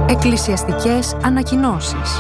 Εκκλησιαστικές ανακοινώσεις.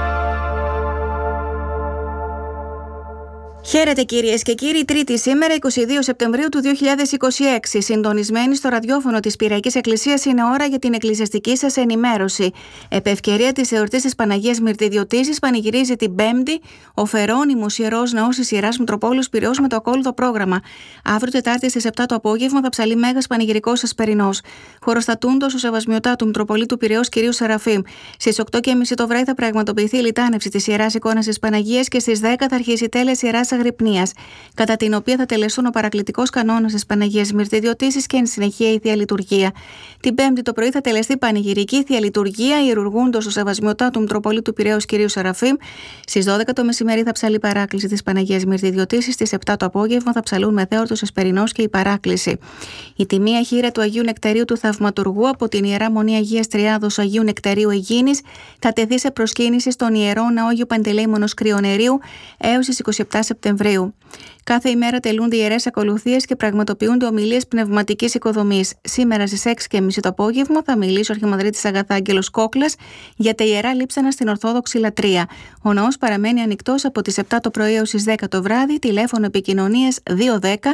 Χαίρετε κυρίες και κύριοι, Τρίτη σήμερα 22 Σεπτεμβρίου του 2026. Συντονισμένοι στο ραδιόφωνο της Πυριακής Εκκλησίας είναι ώρα για την εκκλησιαστική σας ενημέρωση. Επ' ευκαιρία της εορτής της Παναγίας Μυρτιδιωτήσης πανηγυρίζει την Πέμπτη ο Φερόνιμος Ιερός Ναός της Ιεράς Μητροπόλεως Πειραιώς με το ακόλουθο πρόγραμμα. Αύριο Τετάρτη στις 7 το απόγευμα θα ψαλεί Μέγας Πανηγυρικός Ασπερινός. Χωροστατούντος ο Σεβασμιωτάτου Μητροπολίτου Πειραιώς κυρίου Σεραφείμ. Στις 8:30 το βράδυ θα πραγματοποιηθεί η λιτάνευση της Ιεράς Εικόνας της Παναγίας και στις 10 θα αρχίσει η τέλεση Ιεράς Αγρυπνίας, κατά την οποία θα τελεσούν ο παρακλητικός κανόνας της Παναγίας Μυρτιδιωτήσης και εν συνεχεία η Θεία Λειτουργία. Την Πέμπτη το πρωί θα τελεστεί πανηγυρική Θεία Λειτουργία, ιερουργούντος ο Σεβασμιωτάτου Μητροπολίτου Πειραιώς κυρίου Σεραφείμ. Στις 12 το μεσημέρι θα ψαλεί παράκληση της Παναγίας Μυρτιδιωτήσης. Στις 7 το απόγευμα θα ψαλούν μεθέορτος Εσπερινός και η παράκληση. Η τιμία χείρα του Αγίου Νεκταρίου του Θαυματουργού από την Ιερά Μονή Αγίας Τριάδος Αγίου Νεκταρίου Αιγίνης θα τεθεί σε προσκύνηση στον Ιερό Ναό Αγίου Παντελεήμονος Κρυονερίου έως τις 27 Σεπτεμβρίου. Κάθε ημέρα τελούνται ιερές ακολουθίες και πραγματοποιούνται ομιλίες πνευματικής οικοδομής. Σήμερα στις 6:30 το απόγευμα θα μιλήσει ο Αρχιμανδρίτης Αγαθάγγελος Κόκλας για τα ιερά λείψανα στην Ορθόδοξη Λατρεία. Ο ναός παραμένει ανοιχτός από τις 7 το πρωί έως τις 10 το βράδυ. Τηλέφωνο επικοινωνίας 210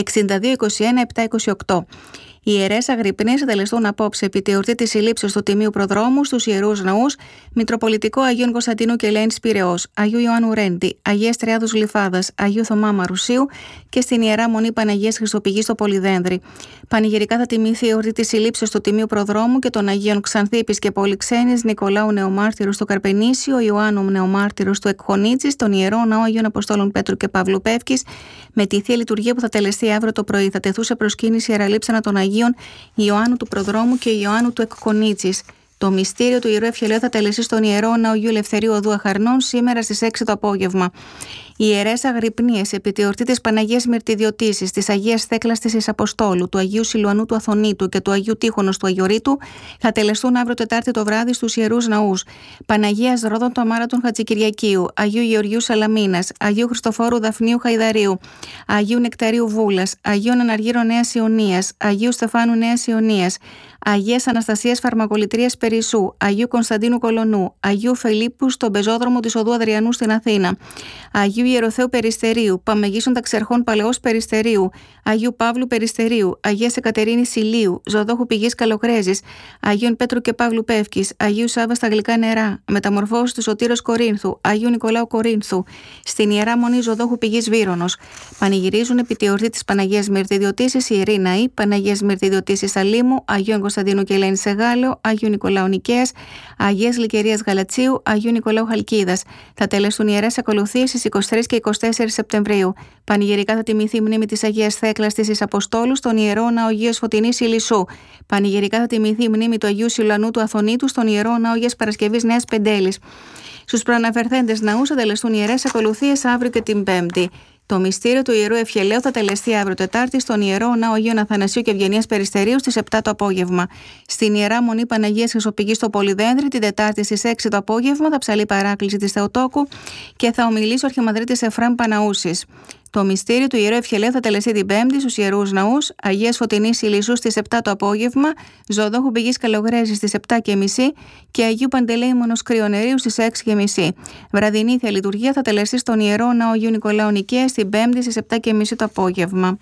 62 21 728. Οι ιερές αγρυπνίες θα τελεστούν απόψε επί τη εορτή της συλλήψεως του Τιμίου Προδρόμου στους ιερούς ναούς Μητροπολιτικό Αγίων Κωνσταντίνου και Ελένης Πειραιώς, Αγίου Ιωάννου Ρέντη, Αγίας Τριάδους Γλυφάδας, Αγίου Θωμά Μαρουσίου και στην Ιερά Μονή Παναγίας Χριστοπηγής στο Πολυδένδρη. Πανηγυρικά θα τιμηθεί η εορτή της συλλήψεως του Τιμίου Προδρόμου και των Αγίων Ξανθήπης και Πολυξένης, Νικολάου Νεομάρτυρου στο Καρπενήσιο, Ιωάννου Νεομάρτυρου στο Εκχονίτσις, τον Ιερό Ναό Αγίων Αποστόλων Πέτρου και Παύλου Πεύκης, με τη Θεία Λειτουργία που θα τελεστεί αύριο το πρωί. Θα τεθούσε προσκύνηση ιεραλείψανα των Αγίων Ιωάννου του Προδρόμου και Ιωάννου του Εκκονίτσης. Το μυστήριο του Ιερού Ευχελαίου θα τελεστεί στον Ιερό Ναό Αγίου Ελευθερίου Οδού Αχαρνών σήμερα στις 6 το απόγευμα. Οι ιερές αγρυπνίες επί τη εορτή της Παναγίας Μυρτιδιωτήσης, της Αγίας Θέκλας της Αποστόλου, του Αγίου Σιλουανού του Αθωνίτου και του Αγίου Τύχωνος του Αγιορείτου θα τελεστούν αύριο Τετάρτη το βράδυ στους ιερούς ναούς Παναγίας Ρόδων του Αμάρατων Χατζικυριακίου, Αγίου Γεωργίου Σαλαμίνας, Αγίου Χριστοφόρου Δαφνίου Χαϊδαρίου, Αγίου Νεκταρίου Βούλας, Αγίων Αναργύρων Νέας Ιωνίας, Αγίου Στεφάνου Νέας Ιωνίας, Αγίας Αναστασίας Φαρμακολητρίας Περισσού, Αγίου Κωνσταντίνου Κολονού, Αγίου Φελίππου στον πεζόδρομο της Οδού Αδριανού στην Αθήνα, Αγίου Ιεροθέου Περιστερίου, Παμεγίσων Ταξερχών Παλαιός Περιστερίου, Αγίου Παύλου Περιστερίου, Αγίας Εκατερίνης Ηλίου, Ζωδόχου Πηγής Καλοκρέζης, Αγίων Πέτρου και Παύλου Πεύκης, Αγίου Σάββα στα Γλυκά Νερά, Μεταμορφώσεις του Σωτήρος Κορίνθου, Αγίου Νικολάου Κορίνθου, στην Ιερά Μονή Ζωδόχου Πηγής Βύρονος. Πανηγυρίζουν επί τη εορτή της Παναγίας Μυρτιδιωτήσης οι ιεροί ναοί Παναγίας Μυρτιδιωτήσης Αλήμου, Αγίων Κωνσταντίνου και Ελένης Εγάλεω, Αγίου Νικολάου Νικαίας, Αγίας Λυκερίας Γαλατσίου, Αγίου Νικολάου Χαλκίδας. Θα τελεστούν ιερές ακολουθίες στις 23 και 24 Σεπτεμβρίου. Πανηγυρικά θα τιμηθεί η μνήμη της Αγίας Θέκλας της Αποστόλου στον Ιερό Ναό Αγίας Φωτεινής Ηλισσού. Πανηγυρικά θα τιμηθεί η μνήμη του Αγίου Σιλουανού του Αθωνίτου στον Ιερό Ναό Αγίας Παρασκευής Νέας Πεντέλης. Στους προαναφερθέντες ναούς θα τελεστούν ιερές ακολουθίες αύριο και την Πέμπτη. Το μυστήριο του Ιερού Ευχελαίου θα τελεστεί αύριο Τετάρτη στον Ιερό Ναό Αγίων Αθανασίου και Ευγενίας Περιστερίου στις 7 το απόγευμα. Στην Ιερά Μονή Παναγίας Χρυσοπηγής στο Πολυδένδρη την Τετάρτη στις 6 το απόγευμα θα ψαλεί παράκληση της Θεοτόκου και θα ομιλήσει ο Αρχιμανδρίτης Εφραίμ Παναούσης. Το μυστήριο του Ιερού Ευχελαίου θα τελεστεί την Πέμπτη στους ιερούς ναούς Αγίας Φωτεινής Ηλισσού στις 7 το απόγευμα, Ζωδόχου Πηγής Καλογρέζης στις 7:30 και Αγίου Παντελεήμονος Κρυονερίου στις 6:30. Βραδινή Θεία Λειτουργία θα τελεστεί στον Ιερό Ναό Αγίου Νικολάου Νικαίας την Πέμπτη στις 7:30 το απόγευμα.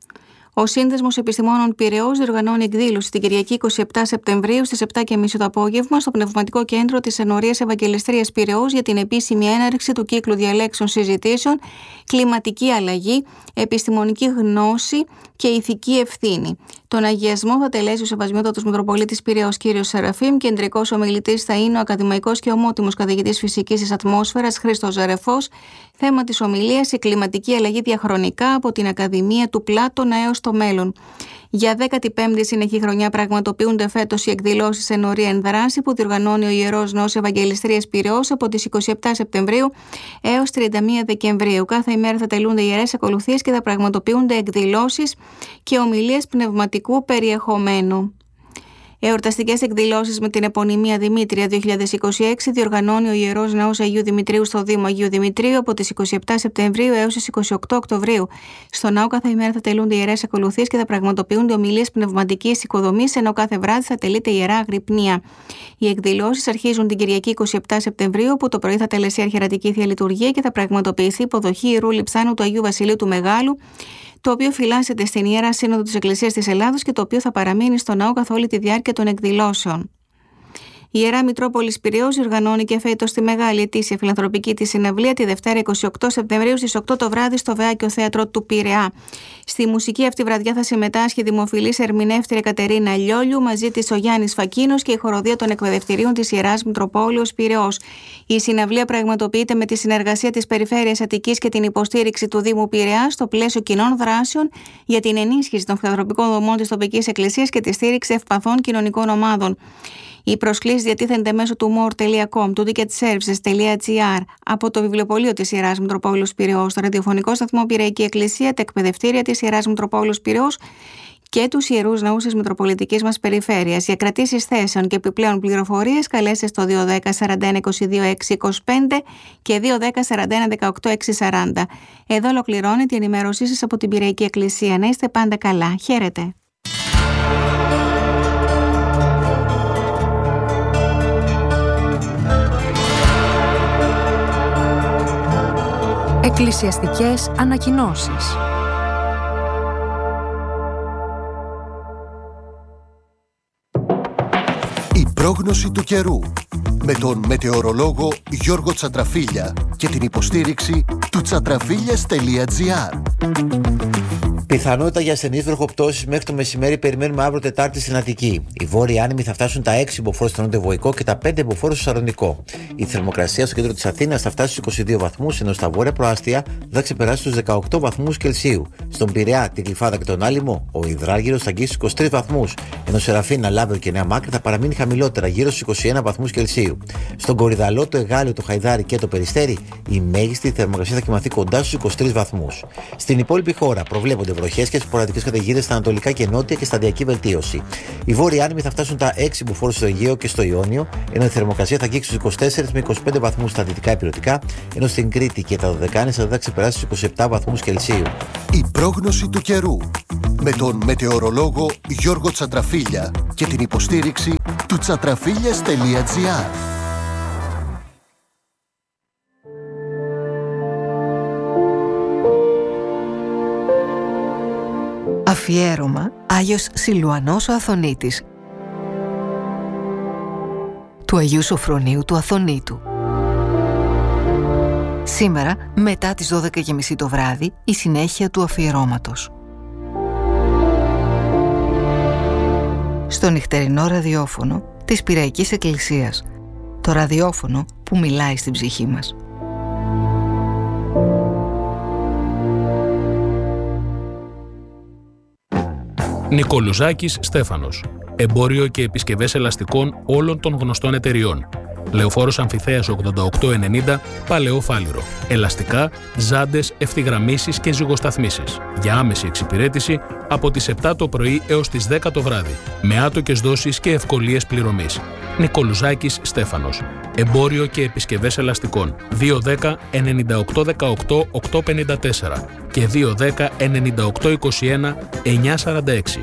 Ο Σύνδεσμος Επιστημόνων Πειραιώς διοργανώνει εκδήλωση την Κυριακή 27 Σεπτεμβρίου στις 7:30 το απόγευμα στο Πνευματικό Κέντρο της Ενορίας Ευαγγελιστρίας Πειραιώς για την επίσημη έναρξη του κύκλου διαλέξεων συζητήσεων «Κλιματική αλλαγή, επιστημονική γνώση και ηθική ευθύνη». Τον αγιασμό θα τελέσει ο Σεβασμιότατος Μητροπολίτης Πειραιώς κύριος Σεραφείμ. Κεντρικός ομιλητής θα είναι ο ακαδημαϊκός και ομότιμος καθηγητής φυσικής της ατμόσφαιρας Χρήστος Ζερεφός. Θέμα της ομιλίας: η κλιματική αλλαγή διαχρονικά από την Ακαδημία του Πλάτωνα έως το μέλλον. Για 15η συνεχή χρονιά πραγματοποιούνται φέτος οι εκδηλώσεις Ενορία εν δράση που διοργανώνει ο Ιερός Ναός Ευαγγελιστρίας Πειραιώς από τις 27 Σεπτεμβρίου έως 31 Δεκεμβρίου. Κάθε ημέρα θα τελούνται ιερές ακολουθίες και θα πραγματοποιούνται εκδηλώσεις και ομιλίες πνευματικού περιεχομένου. Εορταστικές εκδηλώσεις με την επωνυμία Δημήτρια 2026 διοργανώνει ο Ιερός Ναός Αγίου Δημητρίου στο Δήμο Αγίου Δημητρίου από τις 27 Σεπτεμβρίου έως τις 28 Οκτωβρίου. Στο ναό κάθε ημέρα θα τελούνται ιερές ακολουθίες και θα πραγματοποιούνται ομιλίες πνευματικής οικοδομής, ενώ κάθε βράδυ θα τελείται ιερά αγρυπνία. Οι εκδηλώσεις αρχίζουν την Κυριακή 27 Σεπτεμβρίου, που το πρωί θα τελεστεί αρχιερατική θεία λειτουργία και θα πραγματοποιηθεί υποδοχή ιερού λειψάνου του Αγίου Βασιλείου του Μεγάλου, το οποίο φυλάσσεται στην Ιερά Σύνοδο της Εκκλησίας της Ελλάδος και το οποίο θα παραμείνει στο ναό καθ' όλη τη διάρκεια των εκδηλώσεων. Η Ιερά Μητρόπολης Πειραιώς οργανώνει και φέτος τη μεγάλη ετήσια φιλανθρωπική της συναυλία τη Δευτέρα 28 Σεπτεμβρίου στις 8 το βράδυ στο Βεάκιο Θέατρο του Πειραιά. Στη μουσική αυτή βραδιά θα συμμετάσχει η δημοφιλής ερμηνεύτρια Κατερίνα Λιόλιου, μαζί της ο Γιάννης Φακίνος και η χοροδία των εκπαιδευτηρίων της Ιεράς Μητροπόλεως Πειραιώς. Η συναυλία πραγματοποιείται με τη συνεργασία της Περιφέρειας Αττικής και την υποστήριξη του Δήμου Πειραιά στο πλαίσιο κοινών δράσεων για την ενίσχυση των φιλανθρωπικών δομών της τοπικής εκκλησίας και τη στήριξη ευπαθών κοινωνικών ομάδων. Οι προσκλήσεις διατίθενται μέσω του more.com, του ticketservices.gr, από το βιβλιοπωλείο της Ιεράς Μητροπόλεως Πειραιώς, το ραδιοφωνικό σταθμό Πειραϊκή Εκκλησία, τα εκπαιδευτήρια της Ιεράς Μητροπόλεως Πειραιώς και τους ιερούς ναούς της Μητροπολιτικής μας Περιφέρειας. Για κρατήσεις θέσεων και επιπλέον πληροφορίες καλέστε στο 210 41 22 625 και 210 41 18 640. Εδώ ολοκληρώνεται η ενημέρωσή σας από την Πειραϊκή Εκκλησία. Να είστε πάντα καλά. Χαίρετε. Εκκλησιαστικές ανακοινώσεις. Η πρόγνωση του καιρού με τον μετεωρολόγο Γιώργο Τσατραφίλια και την υποστήριξη του τσατραφίλιας.gr. Πιθανότητα για ασθενείς βροχοπτώσεις μέχρι το μεσημέρι περιμένουμε αύριο Τετάρτη στην Αττική. Οι βόρειοι άνεμοι θα φτάσουν τα 6 μποφόρ στο νότιο Βοϊκό και τα 5 μποφόρ στο Σαρονικό. Η θερμοκρασία στο κέντρο της Αθήνας θα φτάσει στους 22 βαθμούς, ενώ στα βόρεια προάστια θα ξεπεράσει τους 18 βαθμούς Κελσίου. Στον Πειραιά, την Γλυφάδα και τον Άλυμο, ο υδράργυρος θα αγγίσει στους 23 βαθμούς, ενώ Σεραφίνα, Λάβριο και Νέα Μάκρη θα παραμείνει χαμηλότερα, γύρω στους 21 βαθμούς Κελσίου. Στον Κορυδαλό, το Εγάλιο, το Χαϊδάρι και το Περιστέρι, η μέγιστη θερμοκρασία θα κοιμαθεί κοντά στους 23 βαθμούς. Στην υπόλοιπη χώρα προβλέπονται βροχές και σποραδικές καταιγίδες στα ανατολικά και νότια και σταδιακή βελτίωση. Οι βόρειοι άνεμοι θα φτάσουν τα 6 μποφόρ στο Αιγαίο και στο Ιόνιο, ενώ η θερμοκρασία θα αγγίξει στους 24 με 25 βαθμούς στα δυτικά ηπειρωτικά, ενώ στην Κρήτη και τα Δωδεκάνησα θα ξεπεράσει στους 27 βαθμούς Κελσίου. Η πρόγνωση του καιρού με τον μετεωρολόγο Γιώργο Τσατραφίλια και την υποστήριξη του τσατραφίλιας.gr. Αφιέρωμα Άγιος Σιλουανός ο Αθωνίτης του Αγίου Σοφρονίου του Αθωνίτου. Σήμερα, μετά τις 12:30 το βράδυ, η συνέχεια του αφιερώματος. Στο νυχτερινό ραδιόφωνο της Πειραϊκής Εκκλησίας, το ραδιόφωνο που μιλάει στην ψυχή μας. Νικολουζάκης Στέφανος. Εμπόριο και επισκευές ελαστικών όλων των γνωστών εταιριών. Λεωφόρος Αμφιθέας 8890, Παλαιό Φάληρο. Ελαστικά, ζάντες, ευθυγραμμίσεις και ζυγοσταθμίσεις. Για άμεση εξυπηρέτηση από τις 7 το πρωί έως τις 10 το βράδυ. Με άτοκες δόσεις και ευκολίες πληρωμής. Νικολουζάκης Στέφανος. Εμπόριο και επισκευές ελαστικών. 210 98 18 854 και 210 98 21 946.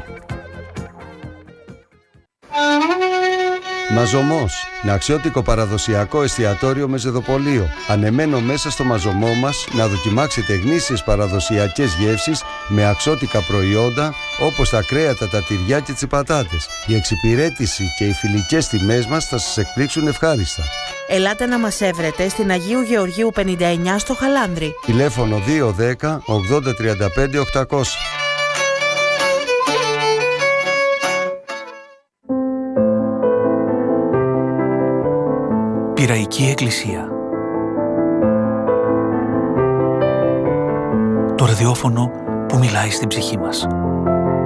Μαζωμός, ένα αξιότικο παραδοσιακό εστιατόριο με ζεδοπωλείο. Ανεμένο μέσα στο μαζωμό μας να δοκιμάξετε γνήσιες παραδοσιακές γεύσεις με αξιότικα προϊόντα όπως τα κρέατα, τα τυριά και τις πατάτες. Η εξυπηρέτηση και οι φιλικές τιμές μας θα σας εκπλήξουν ευχάριστα. Ελάτε να μας έβρετε στην Αγίου Γεωργίου 59 στο Χαλάνδρι. Τηλέφωνο 210 80 35 800. Πειραϊκή Εκκλησία. Το ραδιόφωνο που μιλάει στην ψυχή μας.